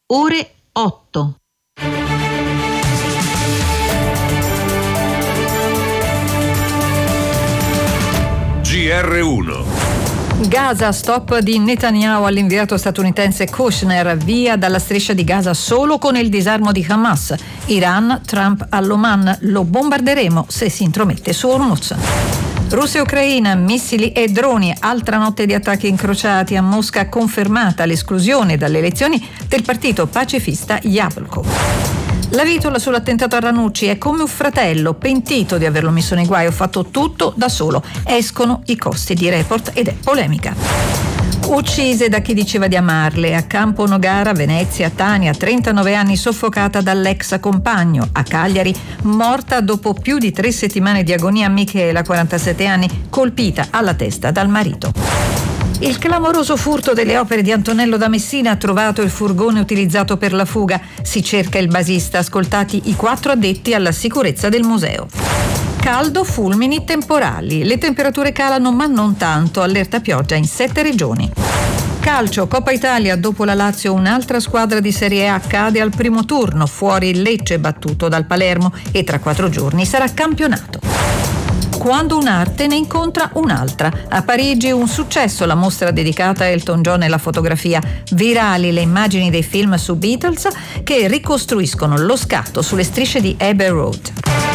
ore 8. GR1. Gaza, stop di Netanyahu all'inviato statunitense Kushner, via dalla striscia di Gaza solo con il disarmo di Hamas. Iran, Trump all'Oman, lo bombarderemo se si intromette su Hormuz. Russia e Ucraina, missili e droni, altra notte di attacchi incrociati. A Mosca confermata l'esclusione dalle elezioni del partito pacifista Yabloko. La Vitola sull'attentato a Ranucci: è come un fratello, pentito di averlo messo nei guai, ho fatto tutto da solo. Escono i costi di Report ed è polemica. Uccise da chi diceva di amarle. A Campo Nogara, Venezia, Tania, 39 anni, soffocata dall'ex compagno. A Cagliari, morta dopo più di 3 settimane di agonia, Michela, 47 anni, colpita alla testa dal marito. Il clamoroso furto delle opere di Antonello da Messina, ha trovato il furgone utilizzato per la fuga. Si cerca il basista, ascoltati i 4 addetti alla sicurezza del museo. Caldo, fulmini, temporali. Le temperature calano ma non tanto, allerta pioggia in 7 regioni. Calcio, Coppa Italia, dopo la Lazio un'altra squadra di Serie A cade al primo turno, fuori il Lecce battuto dal Palermo e tra 4 giorni sarà campionato. Quando un'arte ne incontra un'altra. A Parigi un successo la mostra dedicata a Elton John e la fotografia. Virali le immagini dei film su Beatles che ricostruiscono lo scatto sulle strisce di Abbey Road.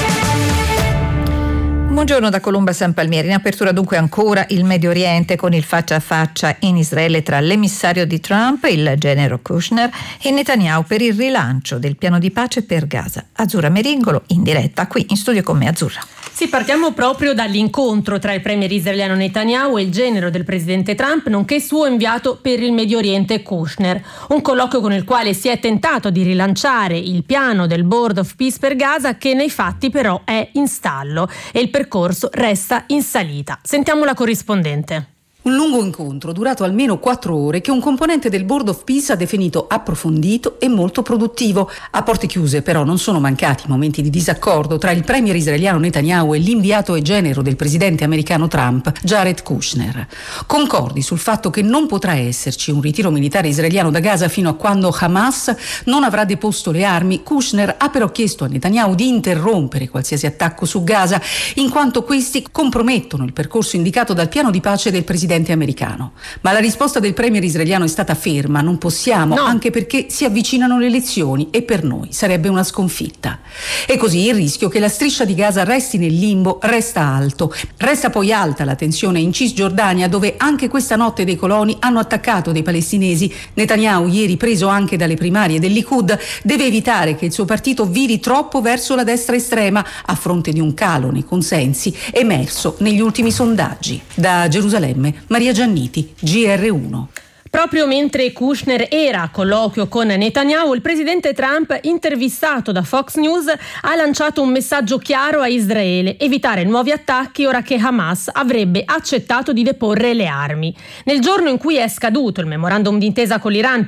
Buongiorno da Colomba San Palmieri. In apertura dunque ancora il Medio Oriente, con il faccia a faccia in Israele tra l'emissario di Trump, il generale Kushner, e Netanyahu per il rilancio del piano di pace per Gaza. Azzurra Meringolo in diretta qui in studio con me. Azzurra. Sì, partiamo proprio dall'incontro tra il premier israeliano Netanyahu e il genero del presidente Trump, nonché suo inviato per il Medio Oriente Kushner. Un colloquio con il quale si è tentato di rilanciare il piano del Board of Peace per Gaza, che nei fatti però è in stallo e il percorso resta in salita. Sentiamo la corrispondente. Un lungo incontro durato almeno 4 ore che un componente del Board of Peace ha definito approfondito e molto produttivo. A porte chiuse però non sono mancati momenti di disaccordo tra il premier israeliano Netanyahu e l'inviato e genero del presidente americano Trump, Jared Kushner. Concordi sul fatto che non potrà esserci un ritiro militare israeliano da Gaza fino a quando Hamas non avrà deposto le armi. Kushner ha però chiesto a Netanyahu di interrompere qualsiasi attacco su Gaza, in quanto questi compromettono il percorso indicato dal piano di pace del presidente americano. Ma la risposta del premier israeliano è stata ferma: non possiamo, anche perché si avvicinano le elezioni e per noi sarebbe una sconfitta. E così il rischio che la striscia di Gaza resti nel limbo resta alto. Resta poi alta la tensione in Cisgiordania, dove anche questa notte dei coloni hanno attaccato dei palestinesi. Netanyahu, ieri preso anche dalle primarie del Likud, deve evitare che il suo partito viri troppo verso la destra estrema, a fronte di un calo nei consensi emerso negli ultimi sondaggi. Da Gerusalemme, Maria Gianniti, GR1. Proprio mentre Kushner era a colloquio con Netanyahu, il presidente Trump, intervistato da Fox News, ha lanciato un messaggio chiaro a Israele: evitare nuovi attacchi ora che Hamas avrebbe accettato di deporre le armi. Nel giorno in cui è scaduto il memorandum d'intesa con l'Iran